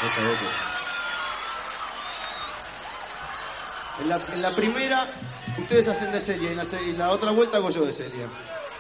En la primera, ustedes hacen de serie, y en la otra vuelta hago yo de serie.